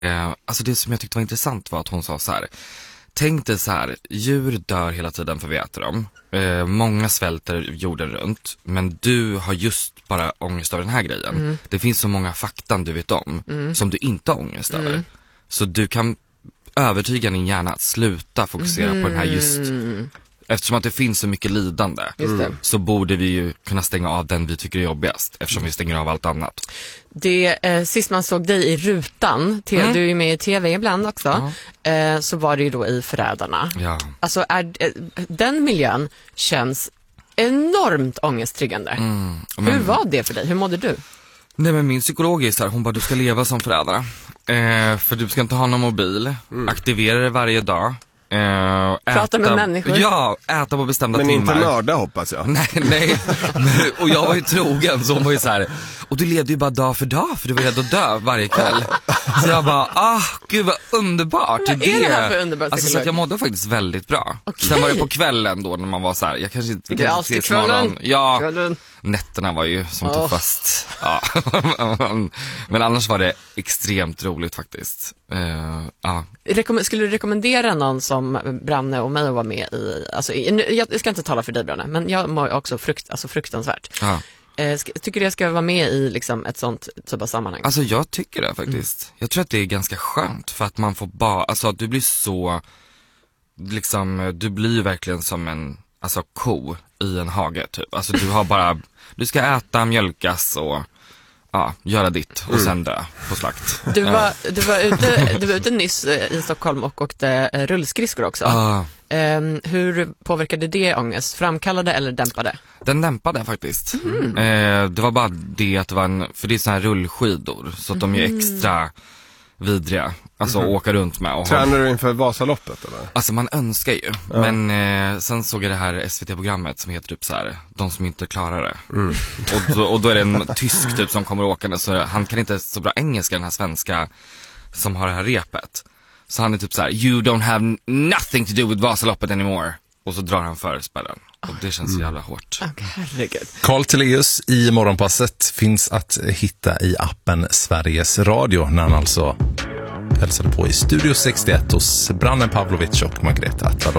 Alltså det som jag tyckte var intressant var att hon sa så här: tänk dig så här, djur dör hela tiden för vi äter dem. Många svälter jorden runt, men du har just bara ångest över den här grejen. Det finns så många faktan du vet om som du inte har ångest över. Så du kan övertyga din hjärna att sluta fokusera på den här just. Eftersom att det finns så mycket lidande så borde vi ju kunna stänga av den vi tycker är jobbigast, eftersom vi stänger av allt annat. Sist man såg dig i rutan, du är ju med i tv ibland också, så var det ju då i Förrädarna. Ja. Alltså den miljön känns enormt ångesttriggande. Hur var det för dig? Hur mådde du? Nej, men min psykolog är så här, hon bara, du ska leva som förrädare. För du ska inte ha någon mobil, aktivera det varje dag. Prata med människor. Ja, äta på bestämda timmar. Men inte mörda, hoppas jag. Nej. Och jag var ju trogen, så hon var ju så här. Och du levde ju bara dag för dag, för du var rädd att dö varje kväll. Så jag bara, gud vad underbart. Vad är det här för underbart? Alltså så att jag mådde faktiskt väldigt bra. Sen var det på kvällen då när man var så här, jag kanske inte alltid kvällen. Ja, kvällen. Nätterna var ju som tuffast. Ja. Men annars var det extremt roligt faktiskt. Skulle du rekommendera någon som Branne och mig att vara med i? Alltså, jag ska inte tala för dig, Branne, men jag mår också fruktansvärt. Tycker du jag ska vara med i liksom ett sånt typ av sammanhang? Alltså jag tycker det faktiskt. Jag tror att det är ganska skönt, för att man får alltså du blir så liksom, du blir verkligen som en ko i en hage typ. Alltså du ska äta, mjölkas och göra ditt och sen dö på slakt. Du var ute nyss i Stockholm och åkte rullskridskor också. Hur påverkade det ångest? Framkallade eller dämpade? Den dämpade faktiskt. Det var bara det att det var för det är såna här rullskidor, så att de är extra vidriga. Alltså att åka runt med. Och tränar du inför Vasaloppet eller? Alltså man önskar ju. Men sen såg jag det här SVT-programmet som heter typ så här, de som inte klarar det. Och då är det en tysk typ som kommer åkande, så han kan inte så bra engelska, den här svenska som har det här repet. Så han är typ så här: you don't have nothing to do with Vasaloppet anymore. Och så drar han förspärren. Och det känns så jävla hårt. Herregud. Carl Tilléus i Morgonpasset finns att hitta i appen Sveriges Radio, när han alltså hälsade på i Studio 61 hos Branne Pavlovic och Margrethe Atladottir.